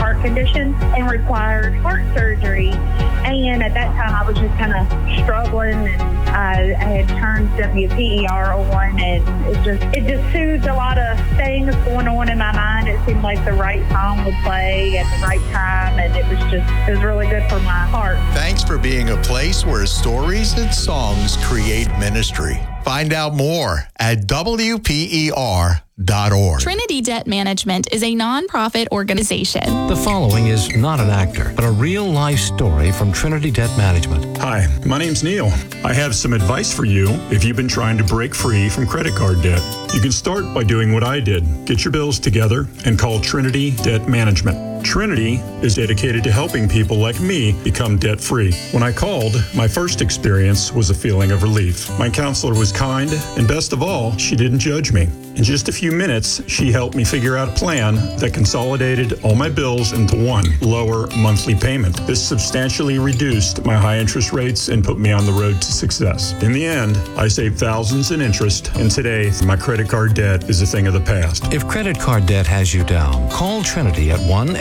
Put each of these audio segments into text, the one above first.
heart condition and required heart surgery. And at that time, I was just kind of struggling, and I had turned WPER on, and it just soothed a lot of things going on in my mind. It seemed like the right song would play at the right time, and it was really good for my heart. Thanks for being a place where stories and songs create ministry. Find out more at WPER.org. Trinity Debt Management is a nonprofit organization. The following is not an actor, but a real-life story from Trinity Debt Management. Hi, my name's Neil. I have some advice for you if you've been trying to break free from credit card debt. You can start by doing what I did. Get your bills together and call Trinity Debt Management. Trinity is dedicated to helping people like me become debt-free. When I called, my first experience was a feeling of relief. My counselor was kind, and best of all, she didn't judge me. In just a few minutes, she helped me figure out a plan that consolidated all my bills into one lower monthly payment. This substantially reduced my high interest rates and put me on the road to success. In the end, I saved thousands in interest, and today, my credit card debt is a thing of the past. If credit card debt has you down, call Trinity at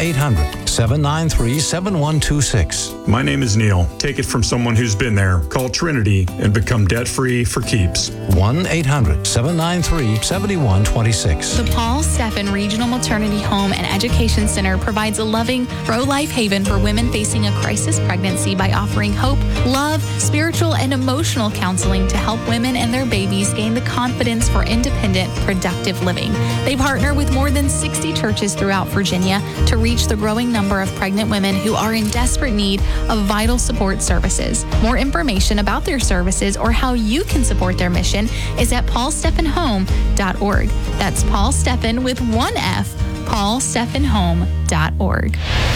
1-800-793-7126. My name is Neil. Take it from someone who's been there. Call Trinity and become debt-free for keeps. 1-800-793-7126. The Paul Steffen Regional Maternity Home and Education Center provides a loving, pro-life haven for women facing a crisis pregnancy by offering hope, love, spiritual, and emotional counseling to help women and their babies gain the confidence for independent, productive living. They partner with more than 60 churches throughout Virginia to reach the growing number of pregnant women who are in desperate need of vital support services. More information about their services or how you can support their mission is at paulsteffenhome.org. That's Paul Steffen with one F, paulsteffenhome.org.